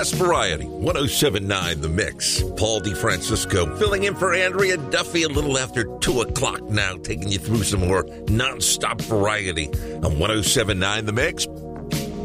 best variety. 107.9 The Mix. Paul DeFrancisco filling in for Andrea Duffy a little after 2 o'clock now, taking you through some more nonstop variety on 107.9 The Mix.